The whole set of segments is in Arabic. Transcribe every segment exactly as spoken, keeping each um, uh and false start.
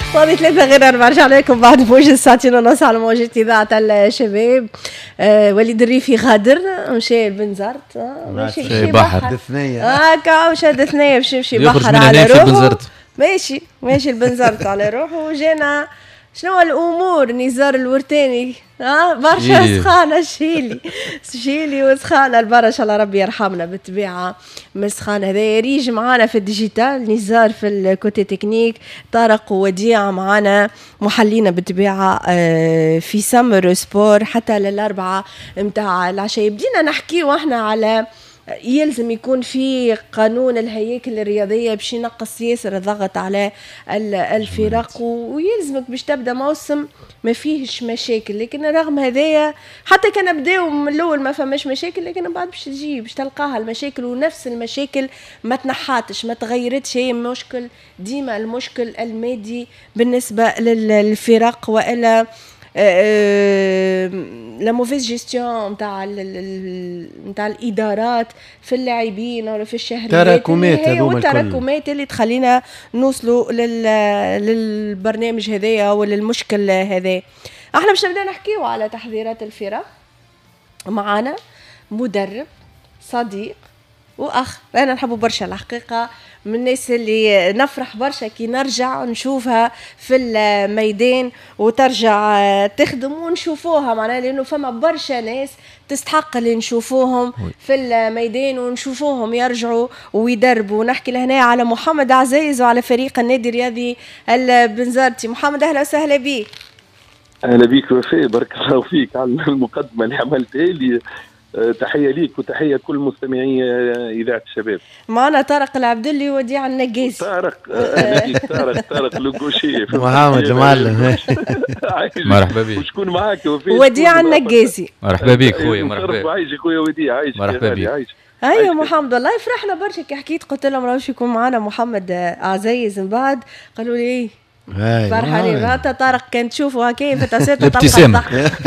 فاضي ثلاثة غير أربعة. نرجع لكم بعد موجة ساعتين ونص على موجة إذاعة الشباب. آه وليد الريفي غادر مشى البنزرت ماشي مشي بحر دثنية هاكا مشى دثنية باش يمشي بحر على روحه ماشي ماشي البنزرت على روحه. وجينا شنو الامور نزار الورتاني ها برشا سخانه شيلي شيلي وسخانه البرا ان شاء الله ربي يرحمنا بالطبيعه من السخانه. هذا ريج معانا في الديجيتال، نزار في الكوتي تكنيك، طارق ووديع معانا محلينا بالطبيعه في سمر سبور حتى للاربعه متاع العشاء. بدينا نحكيو احنا على يلزم يكون في قانون الهياكل الرياضية باش ينقص ياسر الضغط على الفرق، ويلزمك باش تبدا موسم ما فيهش مشاكل. لكن رغم هذايا حتى كان بداو من الاول ما فماش مشاكل، لكن بعد باش تجي باش تلقاها المشاكل، ونفس المشاكل ما تنحاتش ما تغيرتش. هي مشكل ديما المشكل المادي بالنسبة للفرق، وإلا لا موفيز جيستيون نتاع نتاع الادارات في اللاعبين ولا في الشهريات، تراكمات هذوما التراكمات اللي تخلينا نوصلوا للبرنامج هذايا ولا المشكل هذا. احنا باش نبدا نحكيو على تحذيرات الفرق. معانا مدرب صديق واخ، انا نحبه برشا الحقيقه، من الناس اللي نفرح برشا كي نرجع نشوفها في الميدان وترجع تخدم ونشوفوها، معناها لانه فما برشا ناس تستحق اللي نشوفوهم في الميدان ونشوفوهم يرجعوا ويدربوا. نحكي لهنا على محمد عزيز وعلى فريق النادي الرياضي البنزرتي. محمد اهلا وسهلا بك. اهلا بك وفاء، بارك الله فيك على المقدمه اللي عملتها لي. تحية ليك وتحية كل مستمعي إذاعة الشباب. معنا طارق العبدلي وديع النقازي. طارق أهلا بك. طارق طارق لوغوشي محمد المعلم مرحبا بك. وشكون معاك وديع النقازي. مرحبا بك خويا. مرحبا بك. عايش خويا وديع. عايش مرحبا بك. ايوه محمد والله فرحنا برشا كي حكيت قلت لهم راهوش يكون معنا محمد عزيز. من بعد قالوا لي ايه فرحانين. هذا طارق كان تشوفوا هكايا في تسيرته الابتسامة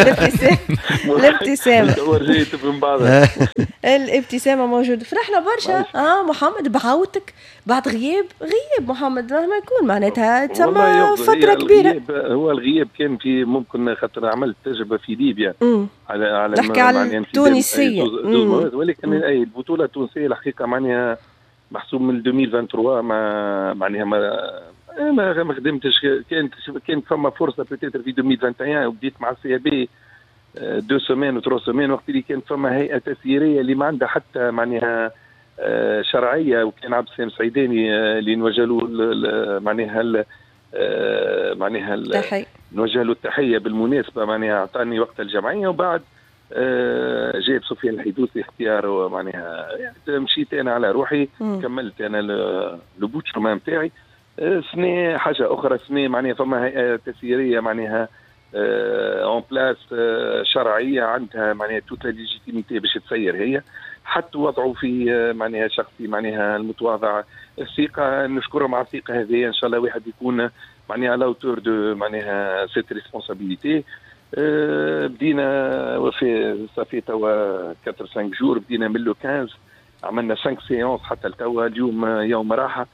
الابتسامة ورجيت من بعضها الابتسامة موجودة. فرحنا برشا. اه محمد بعودتك بعد غياب غياب محمد مهما يكون معناتها تسمى فترة كبيرة. هو الغياب كان في ممكن خاطر عملت تجربة في ليبيا مم. على على نحكي على التونسية، ولكن اي البطولة التونسية الحقيقة معناها محسوب من ألفين وثلاثة وعشرين ما معناها ما ما ما خدمتش. كانت كانت فما فرصه بوتيتر في ألفين وواحد وعشرين وبديت مع السي بي دو سومين وثرو سومين، وقت اللي كانت فما هيئه تسييريه اللي ما عندها حتى معناها شرعيه، وكان عبد السلام سعيداني اللي نوجه له معناها معناها نوجه له التحيه بالمناسبه. معناها اعطاني وقت الجمعيه، وبعد جايب سفيان الحيدوسي اختياره معناها مشيت انا على روحي. م. كملت انا البوتشرمان نتاعي. سنة حاجة أخرى، سنة معناها فما هيئة تسييرية معناها اون بلاس شرعية عندها معناها توت ليجيتيميتي باش تسير هي. حتى وضعوا في معناها شخصي معناها المتواضع الثقة، نشكرهم على الثقة هذه. إن شاء الله واحد يكون معناها على اوتور دو معناها سيت ريسبونسابيليتي. بدينا في صافي توا أربعة خمسة جور، بدينا من لو خمسة، عملنا خمسة سيونس حتى لتوا. اليوم يوم راحة.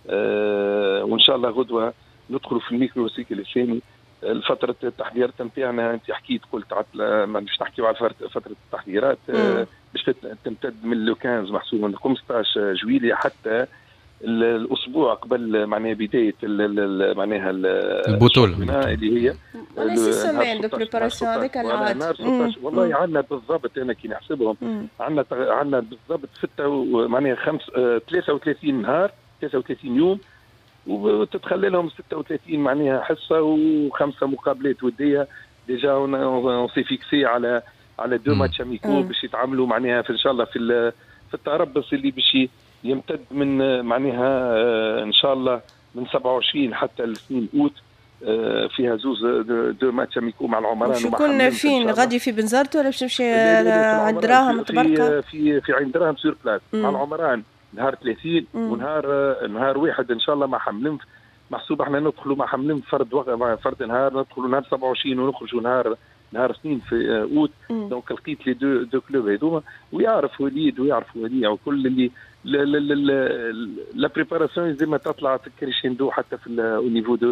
أه وان شاء الله غدوه ندخلوا في الميكرو سيكل الثاني. الفتره التحضيرات نتاعنا انت حكيت قلت عطله ما باش نحكيو على فتره التحضيرات أه باش تمتد من لو خمسة محسوب من خمسطاش جويلية حتى الاسبوع قبل معناها بدايه معناها البطوله اللي هي سي سيمين دو بريباراسيون هذيك العاد. والله عندنا بالضبط انا كي نحسبهم عندنا عندنا بالضبط ستة معناها خمسة ثلاثة وثلاثين نهار، ثلاثة وثلاثين يوم، وتتخلى لهم ستة وثلاثين معناها حصه وخمسه مقابلات وديه. ديجا اون سي فيكسي على على دو ماتش اميكو باش يتعاملوا معناها في ان شاء الله في في التربص اللي باش يمتد من معناها ان شاء الله من سبعة وعشرين حتى الاثنين اوت. فيها زوز دو ماتش اميكو مع العمران. شو كنا فين غادي في بنزرت ولا باش نمشي عند دراهم تبركه؟ في في عند دراهم سور بلاس مع العمران نهار ثلاثين ونهار نهار واحد ان شاء الله مع حملم. محسوب احنا ندخلوا مع حملم فرد وقت فرد نهار، ندخلوا نهار سبعة وعشرين ونخرجوا نهار نهار اثنين في اوت. دونك لقيت لي دو دو كلوب هذوما، ويعرف وليد ويعرف وليد وكل اللي لا بريباراسيون زي ما تطلع في كريشيندو حتى في او نيفو دو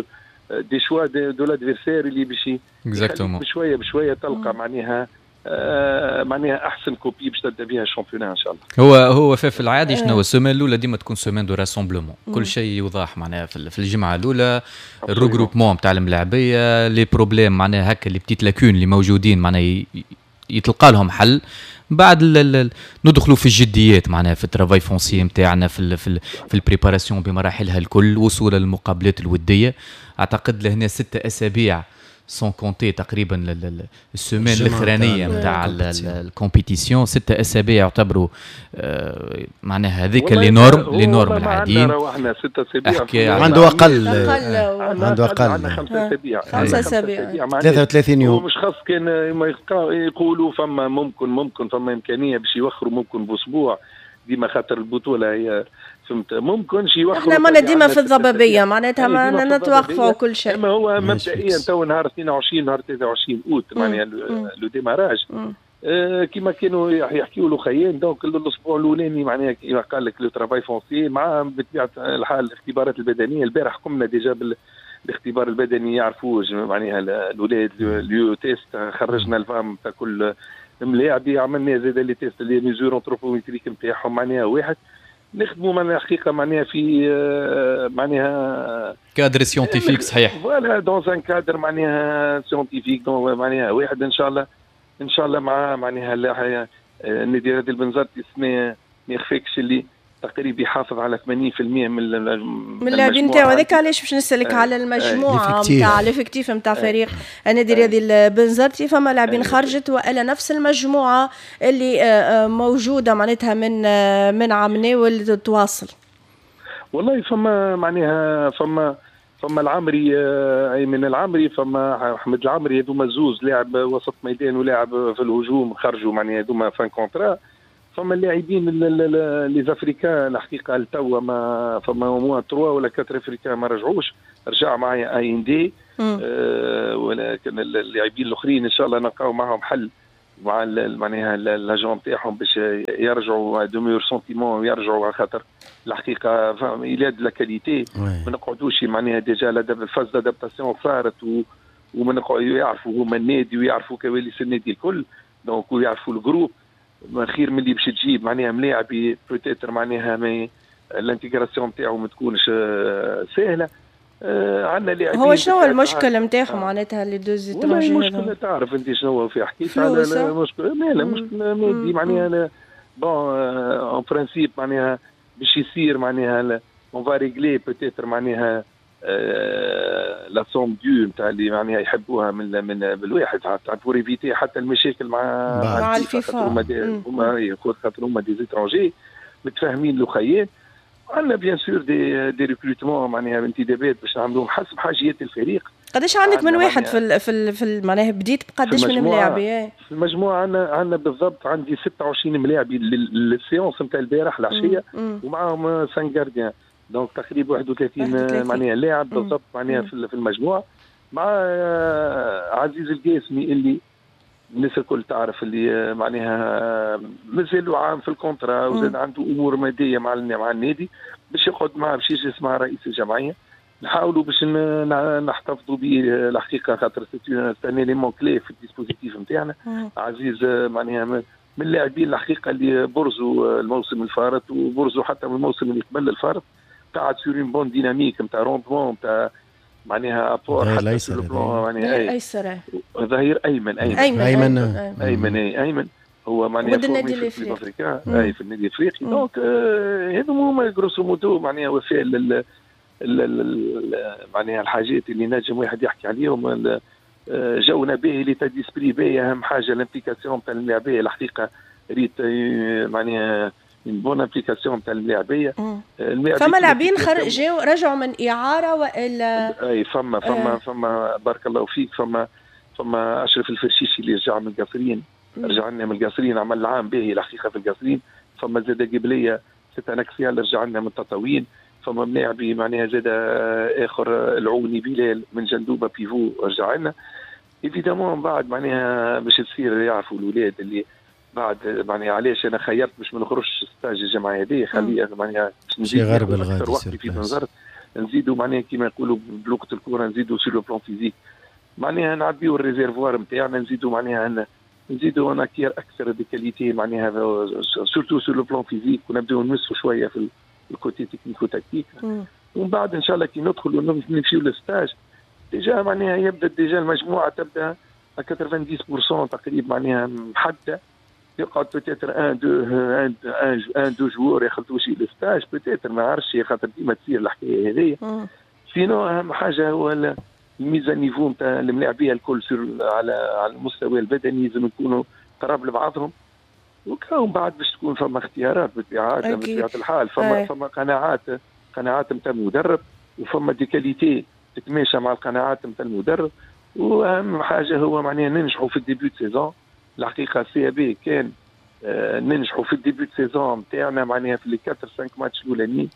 دي شوا دو لادفيرسير اللي باش بشويه بشويه تلقى معناها آه معناها احسن كوبي باش تبدا بها الشامبيون ان شاء الله. هو هو في العادي شنو السيمين الاولى ديما تكون سيمين دو راسومبلومون، كل شيء يوضح معناها في الجمعه الاولى، الروغروبمون تاع الملاعبيه، لي بروبليم معناها هكا اللي بتيت لاكون اللي موجودين معناها يتلقى لهم حل. بعد ندخلوا في الجديات معناها في الترافاي فونسي نتاعنا في ال في ال في البريباراسيون بمراحلها الكل، وصولا للمقابلات الوديه. اعتقد لهنا ستة اسابيع سون كونتي تقريبا السيمين الاخرانيه نتاع الكومبيتيسيون، ستة اسابيع يعتبروا آه معناها هذيك لي نورم لي نورم العاديين. روحنا ستة اسابيع عنده اقل عنده اقل عندنا خمسة اسابيع خمسة اسابيع ثلاثة وثلاثين يوم. مش خاص كان ما يقولوا فما ممكن ممكن فما امكانيه باش يوخروا ممكن باسبوع ديما خاطر البطوله هي فهمت ممكن شي يوخروا. احنا ما ديما في الضبابيه معناتها ما نتوقفوا كل شيء. اما هو مبدئيا تو نهار اثنين وعشرين نهار ثلاثة وعشرين اوت معناها لو ديماراج آه كما كانوا يحكيوا له خيان. دونك الاسبوع الاولاني معناها كيما قال لك لو ترافاي فونسي مع بطبيعه الحال الاختبارات البدنيه. البارح قمنا ديجا بالاختبار البدني يعرفوا معناها الاولاد اليو تيست، خرجنا الفام تاع كل ملاعبي، عملنا زاد لي تيست لي ميزور انثروبومتريك نتاعهم معناها واحد. نخدموا معناها حقيقه معناها في معناها كادر سيونتيفيك صحيح. فوالا دون ان كادر معناها سيونتيفيك دون معناها واحد ان شاء الله ان شاء الله مع معناها النادي هذا البنزرتي السنه ما يخفيكش اللي تقريبا يحافظ على ثمانين بالمئة من من اللاعبين نتاعو. هذاك علاش باش نسالك على المجموعه نتاع ليفيكتيف نتاع فريق النادي الرياضي البنزرتي. فما لاعبين خرجت والا نفس المجموعه اللي موجوده معناتها من من عمناول تواصل؟ والله فما معناها فما فما العمري ايمن العمري، فما احمد العمري، هذوما زوز لاعب وسط ميدان ولاعب في الهجوم خرجوا معناها هذوما فان كونترا. فما اللاعبين لي زافريكان الحقيقه لتوا ما فما موان ثلاثة ولا أربعة افريكان ما رجعوش، رجع معايا اي ان دي أه ولكن اللاعبين الاخرين ان شاء الله نلقاو معهم حل مع معناها لاجون تاعهم باش يرجعوا دوميور سونتيمون ويرجعوا على خاطر الحقيقه الى دو لا كاليتي. ما نقعدوش معناها ديجا الفاز دادابتاسيون صارت وما نقعدوا يعرفوا هما النادي ويعرفوا كواليس النادي الكل دونك ويعرفوا الجروب. ما خير من اللي باش تجيب معناها ملاعبي بوتيتر معناها ما الانتيغراسيون تاعو ما تكونش سهله. آه عندنا لاعبين. هو شنو المشكل نتاعهم معناتها لي دوز ترونجي؟ المشكل تعرف انت شنو في حكيت على المشكل لا لا مشكل مادي معناها بون اون برانسيب معناها باش يصير معناها اون فا ريغلي بوتيتر معناها آه لا سوم ديو نتاع اللي معناها يحبوها من من بالواحد حتى بور ايفيتي حتى المشاكل مع مع الفيفا. هما هما خاطر هما دي زيترونجي متفاهمين الاخيين. عندنا بيان سور دي دي ريكروتمون معناها انتدابات باش نعملوهم حسب حاجيات الفريق. قداش عندك من واحد في ال في ال في معناها بديت بقداش من ملاعبي؟ في المجموعه عندنا عندنا بالضبط عندي ستة وعشرين ملاعبي للسيونس نتاع البارح العشيه ومعاهم خمسة جارديان دونك تقريبا واحد وثلاثين معناها لاعب بالضبط معناها في المجموعه مع عزيز القاسمي اللي الناس الكل تعرف اللي معناها مازال عام في الكونترا وزاد عنده امور ماديه مع مع النادي باش يقعد معاه باش يجلس مع رئيس الجمعيه. نحاولوا باش نحتفظوا به الحقيقه خاطر سي ان اليمون كلي في الديسبوزيتيف نتاعنا. عزيز معناها من اللاعبين الحقيقه اللي برزوا الموسم الفارط وبرزوا حتى من الموسم اللي قبل الفارط. قاعد سور اون بون ديناميك نتاع روندمون نتاع معناها ابور حتى في البلان معناها ايسر ظهير ايمن ايمن ايمن ايمن ايمن ايمن هو معناها في النادي الافريقي اي في النادي الافريقي. دونك هذو هما غروسو مودو معناها وفاء لل معناها الحاجات اللي نجم واحد يحكي عليهم. جونا باهي لي تاديسبري باهي اهم حاجه الامبليكاسيون تاع اللاعبيه الحقيقه ريت معناها من بون ابليكاسيون تاع الملاعبيه. فما لاعبين جاوا رجعوا من اعاره والا اي فما فما آه. فما بارك الله فيك فما فما اشرف الفرشيشي اللي رجع من القصرين رجع لنا من القصرين عمل عام باهي الحقيقه في القصرين. فما زاد قبليه ست انكسيال رجع لنا من تطاوين. فما ملاعبي معناها زاد اخر العوني بلال من جندوبه بيفو رجع لنا. ايفيدامون من بعد معناها باش تصير يعرفوا الاولاد اللي بعد معناها علاش انا خيرت باش ما نخرجش ستاج الجمعيه هذه خليها معناها باش نزيد اكثر وقت في بنزرت نزيدوا معناها كما يقولوا بلغه الكوره نزيدوا سور لو بلون فيزيك معناها نعبيو الريزيرفوار نتاعنا نزيدوا معناها نزيدوا نكير اكثر دي كاليتي معناها سورتو سور لو بلون فيزيك ونبداو نمسوا شويه في الكوتي تكنيكو تكتيك ومن بعد ان شاء الله كي ندخلوا نمشيو للستاج ديجا معناها يبدا ديجا المجموعه تبدا ثمانين بالمئة تقريبا معناها محدده يقعد بوتيتر ان دو ان ان دو جوور يخلطوا شي للستاج بوتيتر ما عرفش خاطر ديما تصير الحكايه هذيا سينو اهم حاجه هو الميزان نيفو نتاع الملاعبيه الكل على على المستوى البدني لازم يكونوا قراب لبعضهم وكاو بعد باش تكون فما اختيارات بطبيعه بطبيعه الحال فما فما قناعات قناعات نتاع المدرب وفما دي كاليتي تتماشى مع القناعات نتاع المدرب واهم حاجه هو معناها ننجحوا في الديبيوت سيزون الحقيقه سي بي كان آه ننجحوا في الديبيوت سيزون نتاعنا معناها في لي أربعة خمسة ماتش الاولانيين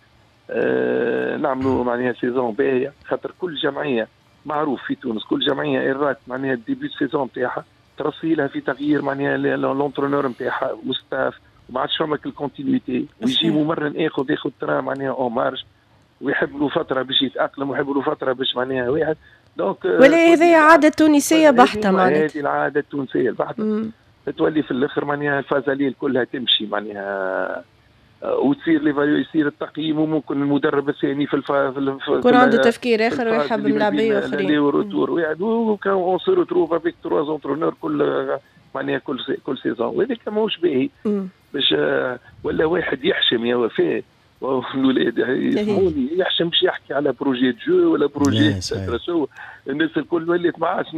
آه نعملوا معناها سيزون باهيه خاطر كل جمعيه معروف في تونس كل جمعيه ايرات معناها الديبيوت سيزون نتاعها ترصي لها في تغيير معناها لونترونور نتاعها والستاف وما عادش فما الكونتينيتي ويجي ممرن ياخذ ياخذ ترى معناها اون مارج ويحب له فتره باش يتاقلم ويحب له فتره باش معناها واحد دونك ولا هذه عاده تونسيه بحته معناها هذه العاده التونسيه البحته تولي في الاخر معناها الفازاليل كلها تمشي معناها وتصير ليفاليو يصير التقييم وممكن المدرب الثاني في الف يكون عنده تفكير اخر ويحب ملاعبيه اخرين اللي ورتور واحد وكان اون سي روتروف افيك تروا زونترونور كل معناها كل سي كل سيزون وهذاك ماهوش باهي باش ولا واحد يحشم يا وفاء والولاد يسموني يحشم باش يحكي على بروجي جو ولا بروجي شو الناس الكل ولات ما عادش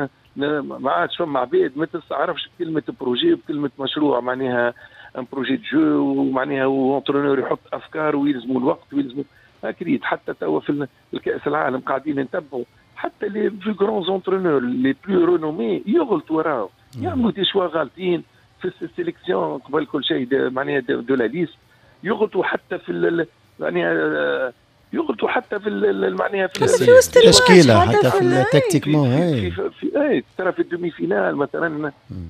ما عادش فما عباد ما تستعرفش كلمه بروجي وكلمه مشروع معناها ان بروجي جو ومعناها وانترونور يحط افكار ويلزموا الوقت ويلزموا اكيد حتى توا في الكاس العالم قاعدين نتبعوا حتى لي بلو غران زونترونور لي بلو رونومي يغلطوا راهو يعملوا دي شوا غالطين في السيليكسيون قبل كل شيء معناها دو لا ليست يغلطوا حتى في معناها يغلطوا حتى في معناها في التشكيله حتى في التكتيك مو هاي في اي ترى في الدومي فينال مثلا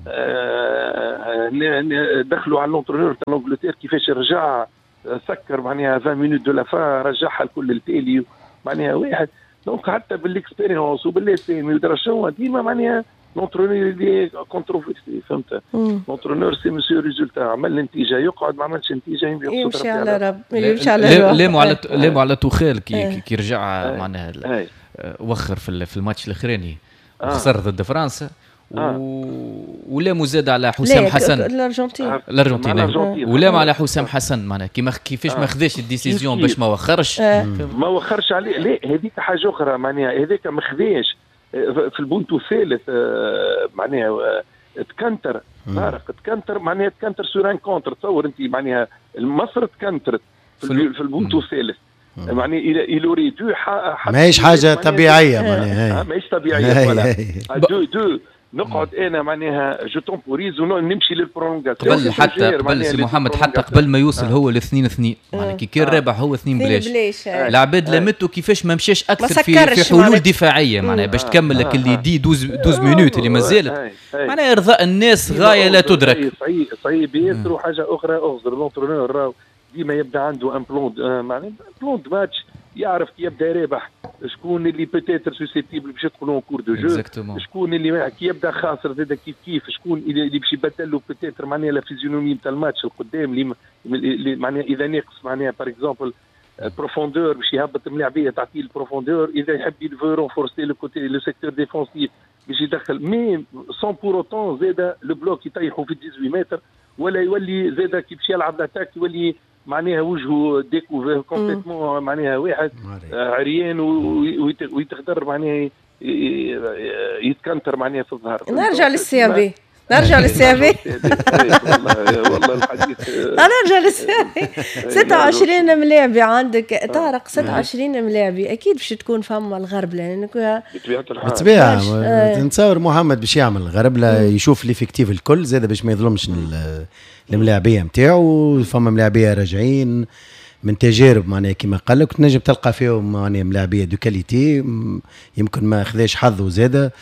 دخلوا على لونترونور تاع لونجلتير كيفاش رجع سكر معناها عشرين مينوت دو لا فا رجعها الكل التالي معناها واحد دونك حتى بالاكسبيريونس وباللي يدرى شنو ديما معناها لونترونور اللي كونتروفيرسي فهمت لونترونور سي مسيو ريزولتا عمل النتيجه يقعد ما عملش نتيجه يمشي على رب يمشي على رب لاموا على لاموا على توخيل كي كي رجع معناها وخر في في الماتش الاخراني خسر ضد فرنسا ولاموا زاد على حسام حسن الارجنتين الارجنتين ولاموا على حسام حسن معناها كيما كيفاش ما خذاش الديسيزيون باش ما وخرش ما وخرش عليه لا هذيك حاجه اخرى معناها هذاك ما خذاش في البونتو الثالث معناها تكنتر طارق تكنتر معناها تكنتر سور ان كونتر تصور انت معناها مصر تكنترت في البونتو الثالث معناها الى الوري دو ماهيش حاجه طبيعيه معناها ماهيش طبيعيه ولا دو دو نقعد انا معناها جو تومبوريز ونمشي للبرونغاسيون قبل حتى قبل سي محمد حتى قبل ما يوصل هو لاثنين اثنين معناها كي كان رابح هو اثنين بلاش العباد لمتو كيفاش ما مشاش اكثر في في حلول دفاعيه معناها باش تكمل لك اللي دي اثنا عشر مينوت اللي مازالت معناها ارضاء الناس غايه لا تدرك صحيح صحيح ياسر وحاجه اخرى اغزر لونترونور راهو ديما يبدا عنده ان بلون معناها بلون دو ماتش يعرف كي يبدا رابح شكون اللي بوتيتر سوسيبتيبل باش يدخلوا اون كور دو جو شكون اللي كي يبدا خاسر زاد كيف كيف شكون اللي باش يبدل له بوتيتر معناها لا فيزيونومي نتاع الماتش القدام اللي معناها اذا ناقص معناها باغ اكزومبل البروفوندور باش يهبط الملاعبيه تعطيه البروفوندور اذا يحب يلفو رونفورسي لو كوتي لو سيكتور ديفونسيف باش يدخل مي سون بور اوتون زاد لو بلوك يطيحوا في ثمانية عشر متر ولا يولي زاد كي باش يلعب لاتاك يولي معناها وجهه ديكوفير كومبليتمون معناها واحد عريان ويتقدر معناها يتكنتر معناها في الظهر نرجع للسي بي نرجع للسي بي والله والله الحديث نرجع للسي بي ستة وعشرين ملاعبي عندك طارق ستة وعشرين ملاعبي اكيد باش تكون فما الغربله لانك بالطبيعه نتصور محمد باش يعمل الغربله يشوف ليفيكتيف الكل زاد باش ما يظلمش الملاعبيه نتاعو فما ملاعبيه راجعين من تجارب معناها كما قال لك تنجم تلقى فيهم معناها ملاعبيه دو كاليتي يمكن ما خذاش حظه زاده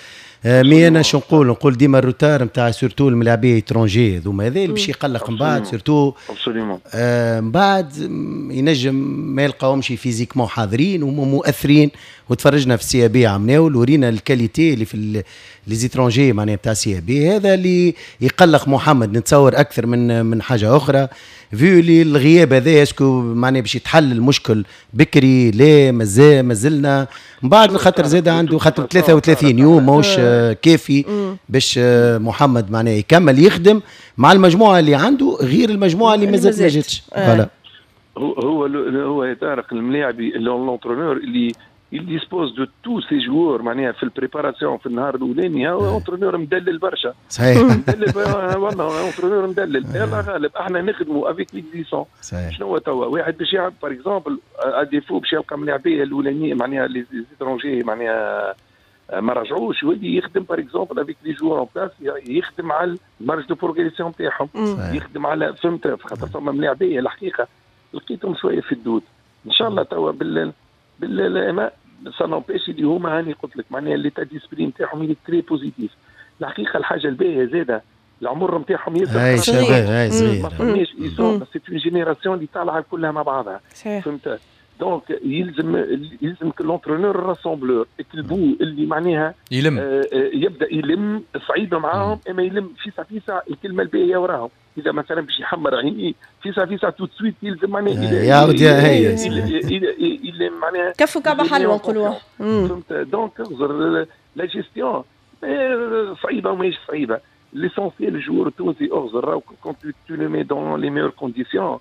مي انا شو نقول نقول ديما الروتار نتاع سورتو الملاعبيه اترونجي ذوما هذا اللي باش يقلق من بعد سورتو آه من بعد ينجم ما يلقاهمش فيزيكمون حاضرين وهم مؤثرين. وتفرجنا في السي بي عمناو ورينا الكاليتي اللي في لي زيترونجي معناها بتاع السي بي هذا اللي يقلق محمد نتصور اكثر من من حاجه اخرى. فيو لي الغياب هذا اسكو معناها باش يتحل المشكل بكري لا مازال مازلنا من بعد خاطر زاد عنده خاطر ثلاثة وثلاثين يوم ماهوش كافي باش محمد معناها يكمل يخدم مع المجموعه اللي عنده غير المجموعه اللي مازالت ما جاتش. فوالا هو هو هو طارق الملاعبي لونترونور اللي il dispose de tous ses joueurs معناها في البريباراسيون في النهار الاولاني هو انترونور مدلل برشا. صحيح مدلل والله انترونور مدلل. يلا غالب احنا نخدموا افيك ليكزيسون. شنو هو توا واحد باش يلعب باغ اكزومبل اديفو باش يلقى ملاعبيه الاولانيه معناها لي زيترونجي معناها ما رجعوش يولي يخدم باغ اكزومبل افيك لي جوور اون بلاس يخدم على المارج دو بروغريسيون تاعهم يخدم على فهمت خاطر فما ملاعبيه الحقيقه لقيتهم شويه في الدود. ان شاء الله توا بال بال سانوبيش اللي هما هاني قلت لك معناها ليتا ديسبري نتاعهم اللي تري بوزيتيف. الحقيقه الحاجه الباهيه زاده العمر نتاعهم ياسر اي شباب اي صغير ما فماش يسون سي اون جينيراسيون اللي طالعه كلها مع بعضها فهمت. دونك يلزم يلزم لونترونور راسومبلور الكلبو اللي معناها يلم آه يبدا يلم صعيبه معاهم اما يلم فيسع فيسع الكلمه الباهيه وراهم. اذا مثلا باش يحمر عيني فيسع فيسع تو سويت يلزم معناها يعاود هي اللي معناها كفوا كعبه حلوه نقولوها فهمت. دونك اغزر لا جيستيون صعيبه وماهيش صعيبه. ليسونسيال الجوار التونسي اغزر راهو كونت تو لو مي دون لي ميور كونديسيون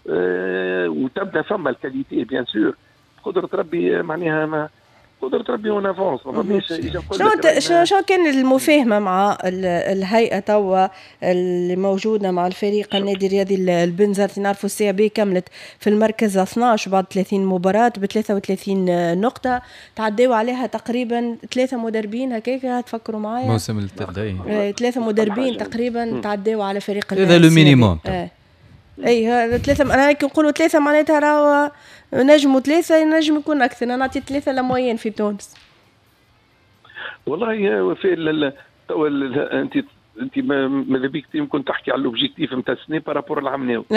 وتبدا فما الكاليتي بيان سور قدرة ربي معناها ما قدرة ربي اون افونس. شنو شنو كان المفاهمه مع الهيئه توا اللي موجوده مع الفريق النادي الرياضي البنزرتي؟ نعرفوا السي بي كملت في المركز اثناش بعد ثلاثين مباراه ب ثلاثة وثلاثين نقطه تعدوا عليها تقريبا ثلاثه مدربين هكاك تفكروا معايا موسم التبدأي ثلاثه مدربين تقريبا تعدوا على فريق هذا لو مينيموم. اي ثلاثه انا كي نقولوا ثلاثه معناتها راهو نجموا ثلاثه ينجم يكون اكثر. انا نعطي ثلاثه لموين في تونس والله يا وفاء. انت انت ماذا بيك يمكن تحكي على الاوبجيكتيف نتاع السنه بارابور العام ناو